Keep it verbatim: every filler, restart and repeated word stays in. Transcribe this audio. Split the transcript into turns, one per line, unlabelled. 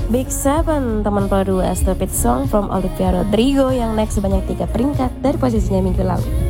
Big Seven, teman Pro dua, Stupid Song from Olivia Rodrigo yang naik sebanyak tiga peringkat dari posisinya minggu lalu.